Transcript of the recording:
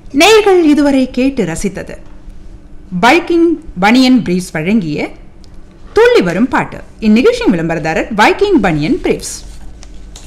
நேயர்கள் இதுவரை கேட்டு ரசித்தது வைக்கிங் பனியன் பிரீஃப்ஸ் வழங்கிய துள்ளி வரும் பாட்டு. இந்நிகழ்ச்சியின் விளம்பரதாரர் வைக்கிங் பனியன் பிரீஃப்ஸ்.